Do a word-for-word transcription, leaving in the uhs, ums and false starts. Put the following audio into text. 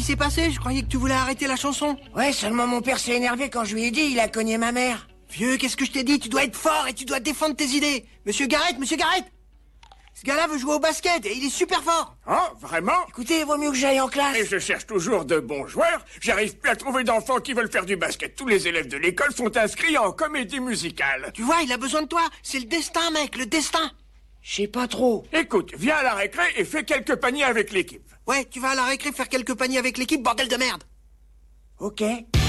qui s'est passé? Je croyais que tu voulais arrêter la chanson. Ouais, seulement mon père s'est énervé quand je lui ai dit, il a cogné ma mère. Vieux, qu'est-ce que je t'ai dit? Tu dois être fort et tu dois défendre tes idées. Monsieur Garrett, monsieur Garrett! Ce gars-là veut jouer au basket et il est super fort. Oh, vraiment? Écoutez, il vaut mieux que j'aille en classe. Et je cherche toujours de bons joueurs. J'arrive plus à trouver d'enfants qui veulent faire du basket. Tous les élèves de l'école sont inscrits en comédie musicale. Tu vois, il a besoin de toi. C'est le destin, mec, le destin. Je sais pas trop. Écoute, viens à la récré et fais quelques paniers avec l'équipe. Ouais, tu vas à la récré faire quelques paniers avec l'équipe, bordel de merde. Ok.